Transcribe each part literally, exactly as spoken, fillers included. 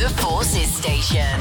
The Forces Station.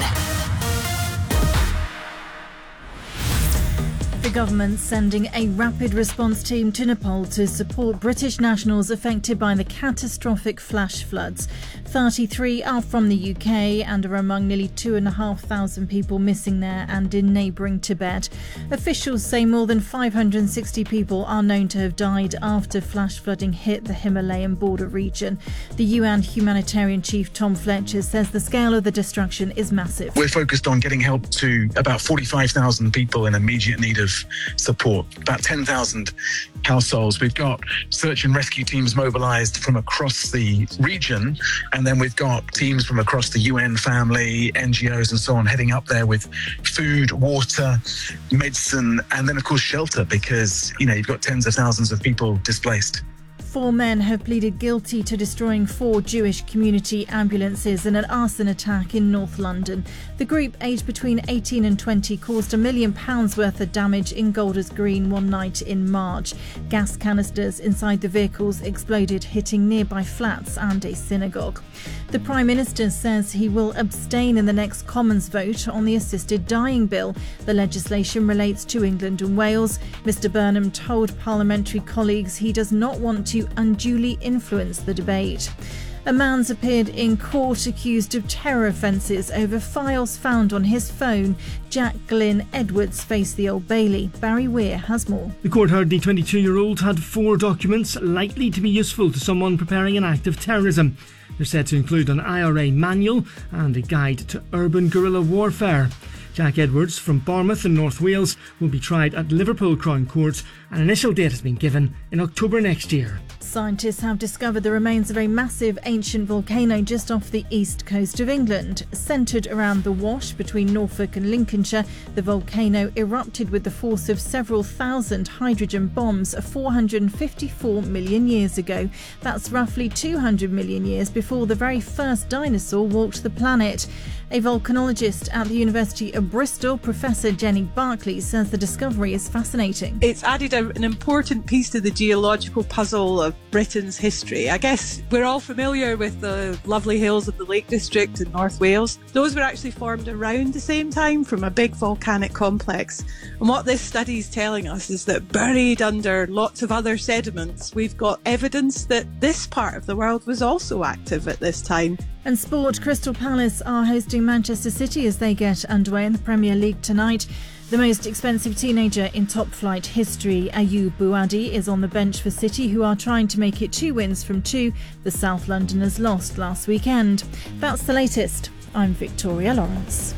The government sending a rapid response team to Nepal to support British nationals affected by the catastrophic flash floods. thirty-three are from the U K and are among nearly two and a half thousand people missing there and in neighbouring Tibet. Officials say more than five hundred sixty people are known to have died after flash flooding hit the Himalayan border region. The U N humanitarian chief Tom Fletcher says the scale of the destruction is massive. We're focused on getting help to about forty-five thousand people in immediate need of support, about ten thousand households. We've got search and rescue teams mobilised from across the region, and then we've got teams from across the U N family, N G Os and so on heading up there with food, water, medicine, and then of course shelter, because, you know, you've got tens of thousands of people displaced. Four men have pleaded guilty to destroying four Jewish community ambulances in an arson attack in North London. The group, aged between eighteen and twenty, caused a million pounds worth of damage in Golders Green one night in March. Gas canisters inside the vehicles exploded, hitting nearby flats and a synagogue. The Prime Minister says he will abstain in the next Commons vote on the assisted dying bill. The legislation relates to England and Wales. Mr Burnham told parliamentary colleagues he does not want to unduly influence the debate. A man's appeared in court accused of terror offences over files found on his phone. Jack Glynn Edwards faced the Old Bailey. Barry Weir has more. The court heard the twenty-two-year-old had four documents likely to be useful to someone preparing an act of terrorism. They're said to include an I R A manual and a guide to urban guerrilla warfare. Jack Edwards from Bournemouth in North Wales will be tried at Liverpool Crown Court. An initial date has been given in October next year. Scientists have discovered the remains of a massive ancient volcano just off the east coast of England. Centred around the Wash between Norfolk and Lincolnshire, the volcano erupted with the force of several thousand hydrogen bombs four hundred fifty-four million years ago. That's roughly two hundred million years before the very first dinosaur walked the planet. A volcanologist at the University of Bristol, Professor Jenny Barclay, says the discovery is fascinating. It's added a, an important piece to the geological puzzle of Britain's history. I guess we're all familiar with the lovely hills of the Lake District in North Wales. Those were actually formed around the same time from a big volcanic complex. And what this study is telling us is that buried under lots of other sediments, we've got evidence that this part of the world was also active at this time. And sport, Crystal Palace are hosting Manchester City as they get underway in the Premier League tonight. The most expensive teenager in top-flight history, Ayoub Bouadi, is on the bench for City, who are trying to make it two wins from two the South Londoners lost last weekend. That's the latest. I'm Victoria Lawrence.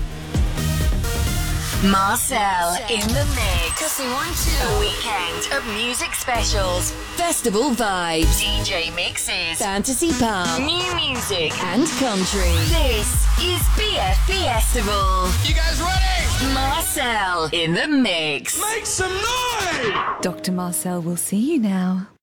Marcel in the mix. Cause we want to. A weekend of music specials, festival vibes, D J mixes, fantasy pop, new music, and country. This is B F Festival. You guys ready? Marcel in the mix. Make some noise! Doctor Marcel will see you now.